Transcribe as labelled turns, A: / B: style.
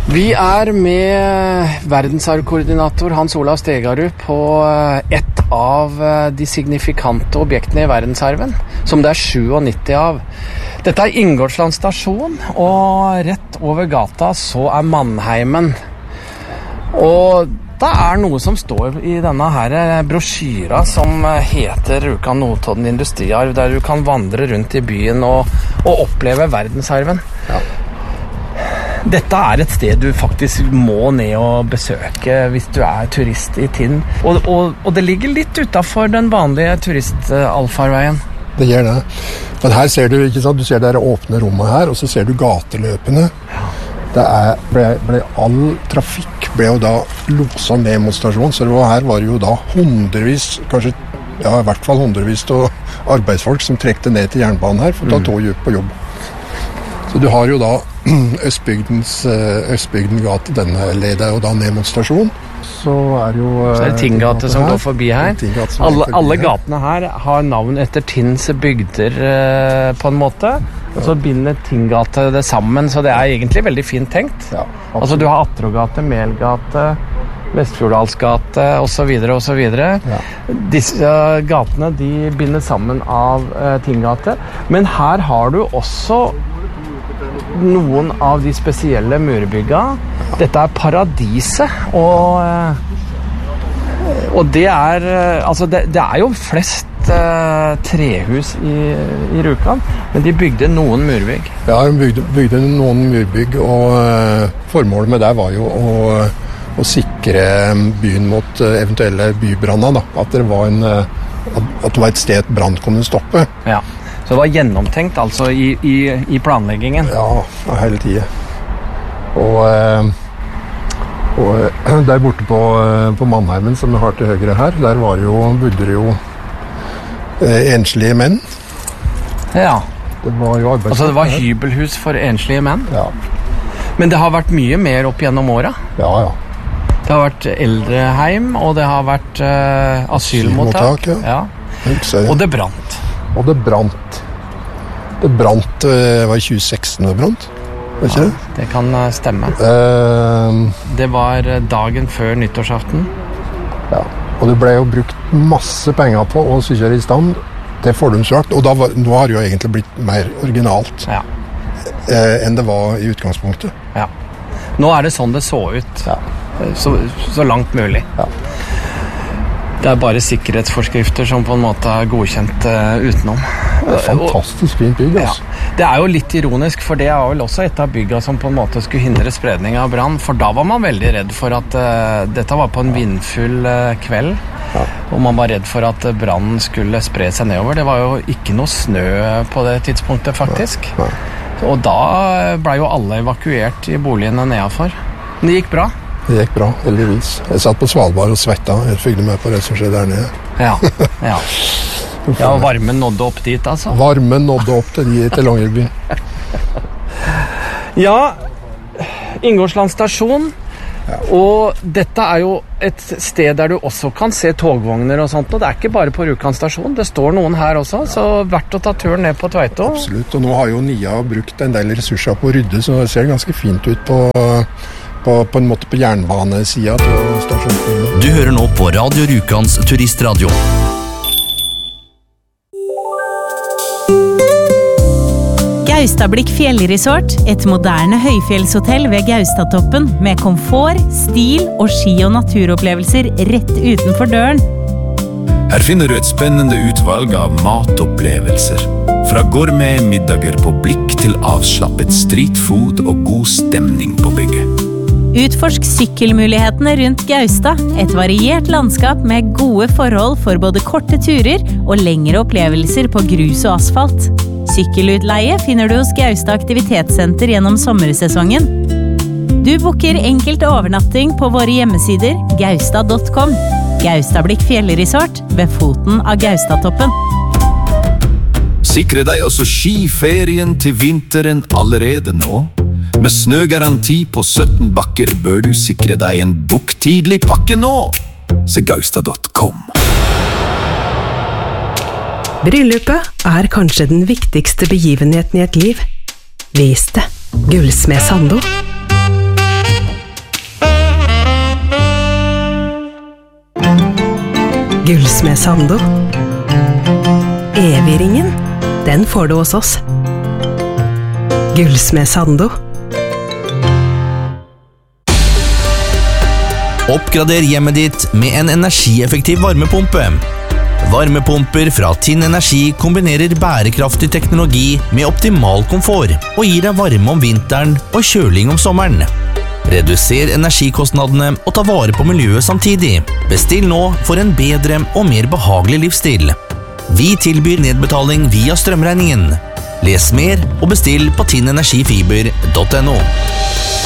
A: Vi med verdensarvkoordinator Hans Olav Stegarud på et av de signifikante objektene I verdensarven, som det 97 av. Dette Ingoldsland stasjon, og rett over gata så Mannheimen. Og det noe som står I denne her brosjyra som heter Rjukan Notodden Industriarv, der du kan vandre rundt I byen og oppleve verdensarven. Ja. Dette et sted du faktisk må ned og besøke hvis du turist I Tinn. Og det ligger litt utenfor den vanlige turist-allfarveien.
B: Det gjør det. Men her ser du, ikke sant, du ser det åpne rommet her, og så ser du gateløpene. Det ble all trafikk ble jo da loset ned mot stasjonen, så her var det jo da hundrevis, kanskje, ja I hvert fall hundrevis av arbeidsfolk som trekte ned til jernbanen her for å ta tog på jobb. Så du har jo da Østbygden gate, denne leder jo da ned mot stasjonen. Så jo...
A: Så det Tinggate som går forbi her. Alle gatene her har navn etter Tinns bygder på en måte. Og så binder Tinggate det sammen, så det egentlig veldig fint tenkt. Ja, altså du har Atrogate, Melgate, Vestfjordalsgate og så videre. Ja. Disse gatene de binder sammen av Tinggate. Men her har du også noen av de spesielle murbygga. Dette Paradiset, og det altså det jo flest trehus I Rjukan, men de bygde noen murbygg.
B: Ja, de bygde noen murbygg, og formålet med det var jo å sikre byen mot eventuelle bybranner, da. At det var et sted brann kunne stoppe.
A: Ja. Så det var gjennomtenkt altså I planleggingen?
B: Ja, hele tiden. Og der borte på Mannheimen, som du har til høyre her, der bodde det jo enslige menn.
A: Ja.
B: Det var jo
A: altså det var hybelhus for enslige menn?
B: Ja.
A: Men det har vært mye mer opp gjennom året?
B: Ja.
A: Det har vært eldreheim, og det har vært asylmottak.
B: Ja.
A: Og det brant.
B: Og det brant. Det brant, var I 2016 det brant, vet ikke det?
A: Det kan stemme. Det var dagen før nyttårsaften.
B: Ja, og det ble jo brukt masse penger på å sykjøre I stand til fordumsvakt, og nå har det jo egentlig blitt mer originalt enn det var I utgangspunktet.
A: Ja. Nå det sånn det så ut, så langt mulig. Ja. Det bare sikkerhetsforskrifter som på en måte godkjent utenom.
B: Det fantastisk fint bygg, altså.
A: Ja, det jo litt ironisk, for det vel også et av bygga som på en måte skulle hindre spredning av brann, for da var man veldig redd for at dette var på en vindfull kveld, og man var redd for at brannen skulle spre seg nedover. Det var jo ikke noe snø på det tidspunktet, faktisk. Nei. Og da ble jo alle evakuert I boligene nedenfor. Men det gikk bra.
B: Det gikk bra, heldigvis. Jeg satt på Svalbard og svetta. Jeg følte med på det som skjedde der nede.
A: Ja. Og varmen nådde opp dit, altså?
B: Varmen nådde opp til Longyearbyen. Ja,
A: Ingoldsland stasjon. Ja. Og dette jo et sted der du også kan se togvogner og sånt, og det ikke bare på Rjukan stasjon. Det står noen her også, så verdt å ta turen ned på Tveito.
B: Absolutt, og nå har jo NIA brukt en del ressurser på å rydde, så det ser ganske fint ut på en måte på jernbanesiden på stasjonen.
C: Du hører nå på Radio Rjukans turistradio.
D: Gaustablikk Fjellresort, et moderne høyfjellshotell ved Gaustatoppen med komfort, stil og ski- og naturopplevelser rett utenfor døren.
E: Her finner du et spennende utvalg av matopplevelser. Fra gourmet-middager på blikk til avslappet streetfood og god stemning på bygget.
D: Utforsk sykkelmulighetene rundt Gaustad, et variert landskap med gode forhold for både korte turer og lengre opplevelser på grus og asfalt. Sykkelutleie finner du hos Gaustad Aktivitetssenter gjennom sommersesongen. Du booker enkelt overnatting på våre hjemmesider gaustad.com. Gaustablikk Fjellresort ved foten av Gaustatoppen.
E: Sikre deg også skiferien til vinteren allerede nå. Med snøgaranti på 17 bakker bør du sikre deg en book-tidlig pakke nå. Se gaustad.com.
F: Bryllupet kanskje den viktigste begivenheten I et liv. Vis det. Gullsmed Sando. Gullsmed Sando. Evig-ringen, den får du hos oss. Gullsmed Sando.
C: Oppgrader hjemmet ditt med en energieffektiv varmepumpe. Varmepumper fra Tinn Energi kombinerer bærekraftig teknologi med optimal komfort og gir deg varme om vinteren og kjøling om sommeren. Reduser energikostnadene og ta vare på miljøet samtidig. Bestill nå for en bedre og mer behagelig livsstil. Vi tilbyr nedbetaling via strømregningen. Les mer og bestill på tinnenergifiber.no.